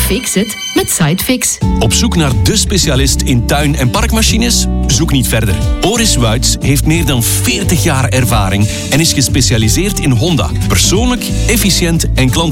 Fix it met Sidefix. Op zoek naar de specialist in tuin- en parkmachines? Zoek niet verder. Oris Wuits heeft meer dan 40 jaar ervaring en is gespecialiseerd in Honda. Persoonlijk, efficiënt en klantvriendelijk